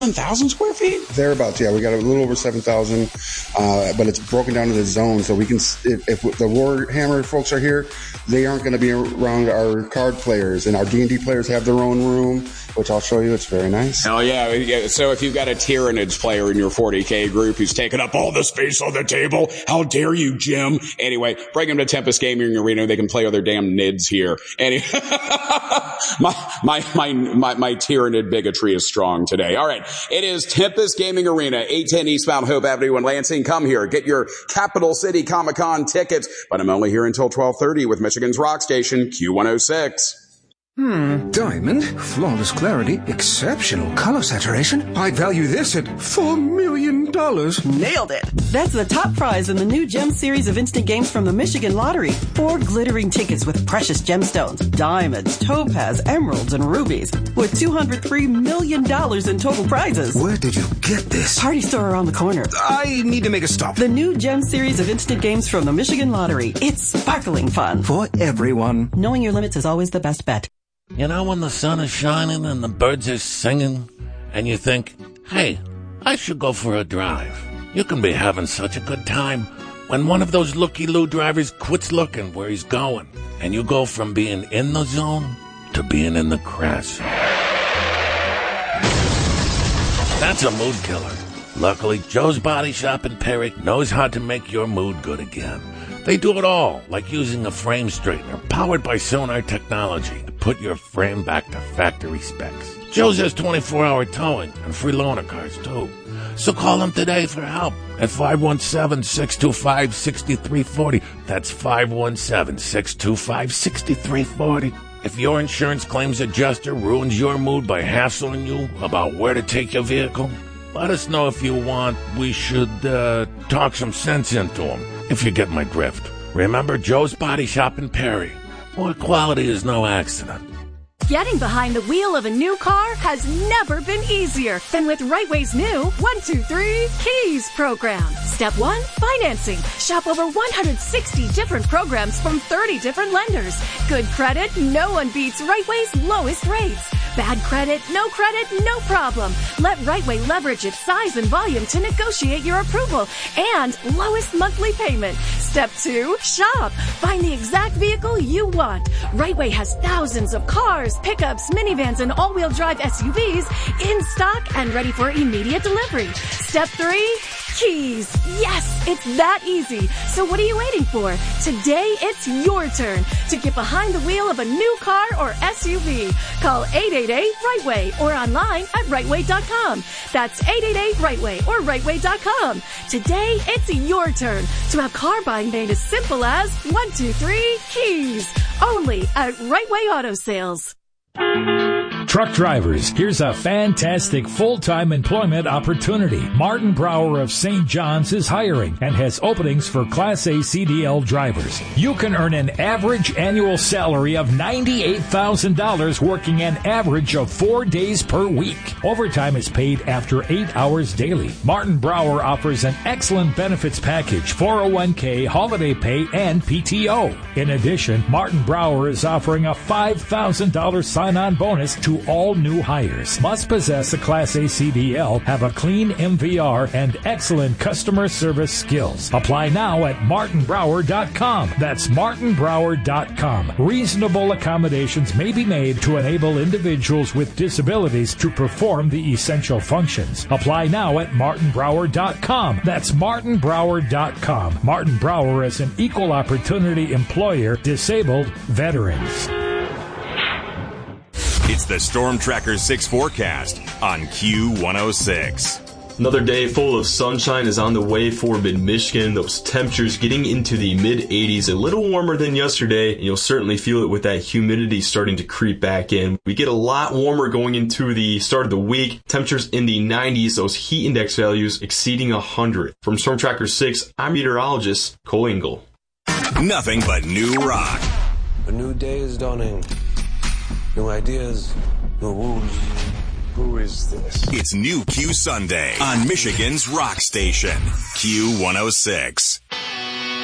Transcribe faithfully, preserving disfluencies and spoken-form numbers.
seven thousand square feet? Thereabouts, yeah. We got a little over seven thousand, uh, but it's broken down into zones. So we can, if, if the Warhammer folks are here, they aren't going to be around our card players. And our D and D players have their own room, which I'll show you. It's very nice. Hell yeah. So if you've got a Tyranids player in your forty K group who's taking up all the space on the table, how dare you, Jim? Anyway, bring them to Tempest Gaming Arena. They can play all their damn nids here. Anyway, my, my, my, my, my Tyranid bigotry is strong today. All right. It is Tempest Gaming Arena, eight ten Eastbound Hope Avenue in Lansing. Come here. Get your Capital City Comic-Con tickets. But I'm only here until twelve thirty with Michigan's Rock Station, Q one oh six. Hmm, diamond, flawless clarity, exceptional color saturation. I'd value this at four million dollars. Nailed it. That's the top prize in the new Gem series of instant games from the Michigan Lottery. Four glittering tickets with precious gemstones, diamonds, topaz, emeralds, and rubies, with two hundred three million dollars in total prizes. Where did you get this? Party store around the corner. I need to make a stop. The new Gem series of instant games from the Michigan Lottery. It's sparkling fun. For everyone. Knowing your limits is always the best bet. You know when the sun is shining and the birds are singing and you think, hey, I should go for a drive. You can be having such a good time when one of those looky-loo drivers quits looking where he's going and you go from being in the zone to being in the crash. That's a mood killer. Luckily, Joe's Body Shop in Perry knows how to make your mood good again. They do it all, like using a frame straightener powered by Sonar technology to put your frame back to factory specs. Joe's has twenty-four hour towing and free loaner cars, too. So call them today for help at five one seven, six two five, six three four zero. That's five one seven, six two five, six three four zero. If your insurance claims adjuster ruins your mood by hassling you about where to take your vehicle, let us know if you want. We should uh, talk some sense into them, if you get my drift. Remember, Joe's Body Shop in Perry, where quality is no accident. Getting behind the wheel of a new car has never been easier than with Rightway's new one two three Keys program. Step one, financing. Shop over one hundred sixty different programs from thirty different lenders. Good credit, no one beats Rightway's lowest rates. Bad credit, no credit, no problem. Let Rightway leverage its size and volume to negotiate your approval and lowest monthly payment. Step two, shop. Find the exact vehicle you want. Rightway has thousands of cars, pickups, minivans, and all-wheel drive S U Vs in stock and ready for immediate delivery. Step three, keys. Yes, it's that easy. So what are you waiting for? Today, it's your turn to get behind the wheel of a new car or S U V. Call eight eight eight, RIGHTWAY or online at rightway dot com. That's eight eight eight, RIGHTWAY or rightway dot com. Today, it's your turn to have car buying made as simple as one two three keys. Only at Rightway Auto Sales. Truck drivers, here's a fantastic full-time employment opportunity. Martin Brower of Saint John's is hiring and has openings for Class A C D L drivers. You can earn an average annual salary of ninety-eight thousand dollars working an average of four days per week. Overtime is paid after eight hours daily. Martin Brower offers an excellent benefits package, four oh one k, holiday pay, and P T O. In addition, Martin Brower is offering a five thousand dollars sign-on bonus to all new hires. Must possess a Class A C D L, have a clean M V R, and excellent customer service skills. Apply now at martin brower dot com. That's martin brower dot com. Reasonable accommodations may be made to enable individuals with disabilities to perform the essential functions. Apply now at martin brower dot com. That's martin brower dot com. Martin Brower is an equal opportunity employer, disabled veterans. It's the Storm Tracker six forecast on Q one oh six. Another day full of sunshine is on the way for mid-Michigan. Those temperatures getting into the mid-eighties, a little warmer than yesterday, and you'll certainly feel it with that humidity starting to creep back in. We get a lot warmer going into the start of the week. Temperatures in the nineties, those heat index values exceeding one hundred. From Storm Tracker six, I'm meteorologist Cole Engel. Nothing but new rock. A new day is dawning. New ideas, new rules. Who is this? It's New Q Sunday on Michigan's Rock Station, Q one oh six.